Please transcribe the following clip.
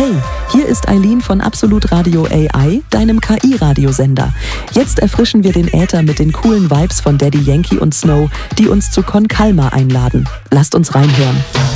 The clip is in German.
Hey, hier ist Eileen von Absolut Radio AI, deinem KI-Radiosender. Jetzt erfrischen wir den Äther mit den coolen Vibes von Daddy Yankee und Snow, die uns zu Con Calma einladen. Lasst uns reinhören.